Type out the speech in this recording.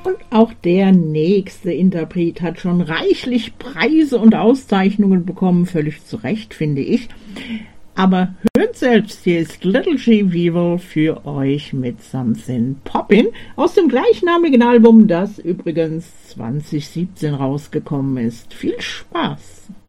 Und auch der nächste Interpret hat schon reichlich Preise und Auszeichnungen bekommen, völlig zu Recht, finde ich. Aber hört selbst, hier ist Little G. Weevil für euch mit Something Poppin' aus dem gleichnamigen Album, das übrigens 2017 rausgekommen ist. Viel Spaß!